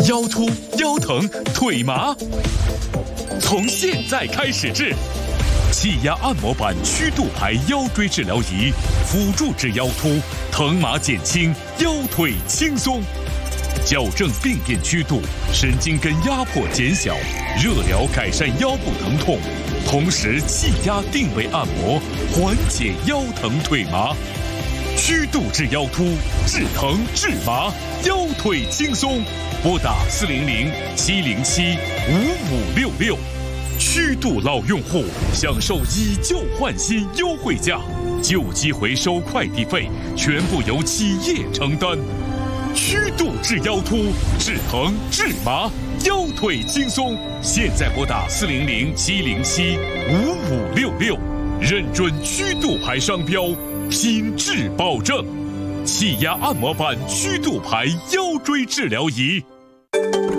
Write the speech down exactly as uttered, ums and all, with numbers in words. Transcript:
腰突、腰疼、腿麻，从现在开始治。气压按摩板曲度牌腰椎治疗仪，辅助治腰突，疼麻减轻，腰腿轻松，矫正病变曲度，神经根压迫减小，热疗改善腰部疼痛，同时气压定位按摩，缓解腰疼腿麻。曲度治腰突，治疼治麻，腰腿轻松。拨打四零零七零七五五六六。曲度老用户享受以旧换新优惠价，旧机回收快递费全部由企业承担。曲度治腰突，治疼治麻，腰腿轻松。现在拨打四零零七零七五五六六，认准曲度牌商标，品质保证。气压按摩板曲度牌腰椎治疗仪。